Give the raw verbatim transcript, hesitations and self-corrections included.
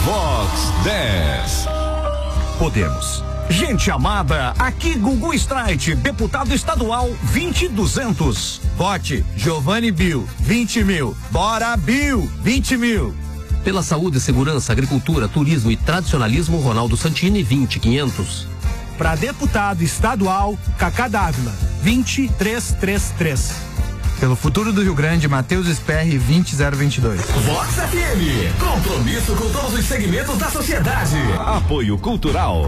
Vox dez. Podemos. Gente amada, aqui Gugu Streit, deputado estadual vinte e duzentos. Vote Giovanni Bill, vinte mil. Bora Bill, vinte mil. Pela saúde, segurança, agricultura, turismo e tradicionalismo, Ronaldo Santini, vinte quinhentos. Para deputado estadual, Cacá Dávila, vinte e três trinta e três. Pelo futuro do Rio Grande, Matheus Sperri, vinte zero vinte e dois. Vox F M, compromisso com todos os segmentos da sociedade. Apoio Cultural